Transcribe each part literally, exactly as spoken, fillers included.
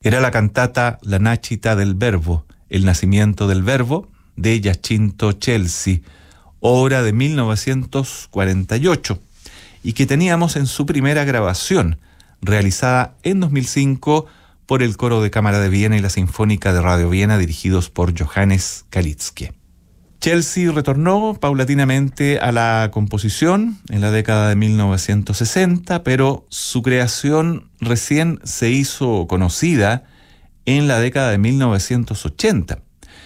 Era la cantata La Nascita del Verbo, El nacimiento del verbo, de Giacinto Scelsi, obra de mil novecientos cuarenta y ocho, y que teníamos en su primera grabación, realizada en dos mil cinco por el Coro de Cámara de Viena y la Sinfónica de Radio Viena, dirigidos por Johannes Kalitzky. Scelsi retornó paulatinamente a la composición en la década de mil novecientos sesenta, pero su creación recién se hizo conocida en la década de mil novecientos ochenta,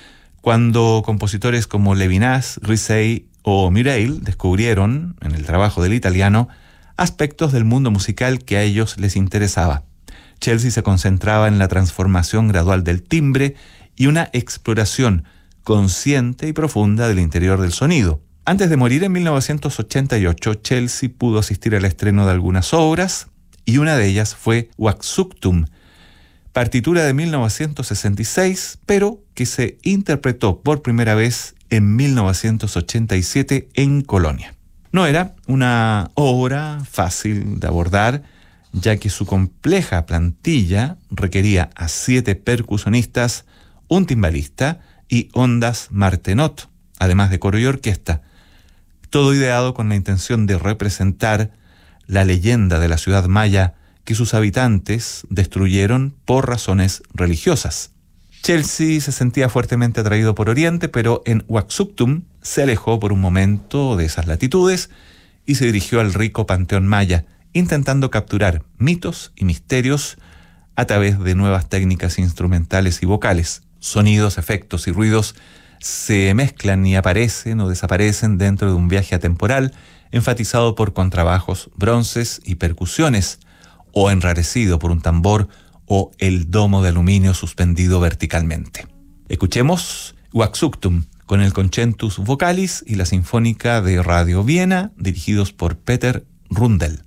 cuando compositores como Levinas, Risey o Mureil descubrieron, en el trabajo del italiano, aspectos del mundo musical que a ellos les interesaba. Scelsi se concentraba en la transformación gradual del timbre y una exploración consciente y profunda del interior del sonido. Antes de morir en mil novecientos ochenta y ocho, Scelsi pudo asistir al estreno de algunas obras, y una de ellas fue Waxuctum, partitura de mil novecientos sesenta y seis, pero que se interpretó por primera vez en mil novecientos ochenta y siete en Colonia. No era una obra fácil de abordar, ya que su compleja plantilla requería a siete percusionistas, un timbalista y ondas Martenot, además de coro y orquesta, todo ideado con la intención de representar la leyenda de la ciudad maya que sus habitantes destruyeron por razones religiosas. Scelsi se sentía fuertemente atraído por Oriente, pero en Waxuctum se alejó por un momento de esas latitudes y se dirigió al rico panteón maya, intentando capturar mitos y misterios a través de nuevas técnicas instrumentales y vocales. Sonidos, efectos y ruidos se mezclan y aparecen o desaparecen dentro de un viaje atemporal enfatizado por contrabajos, bronces y percusiones, o enrarecido por un tambor o el domo de aluminio suspendido verticalmente. Escuchemos Waxuctum con el Concentus Vocalis y la Sinfónica de Radio Viena, dirigidos por Peter Rundel.